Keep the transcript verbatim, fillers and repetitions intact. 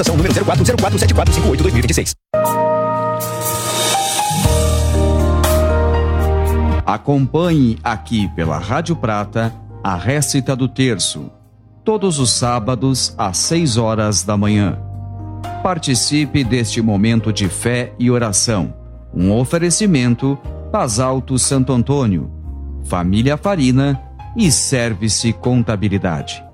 Ação número zero quatro zero quatro sete quatro cinco oito dois mil e vinte e seis. Acompanhe aqui pela Rádio Prata a récita do terço, todos os sábados às seis horas da manhã. Participe deste momento de fé e oração. Um oferecimento Basalto Santo Antônio, Família Farina e Service Contabilidade.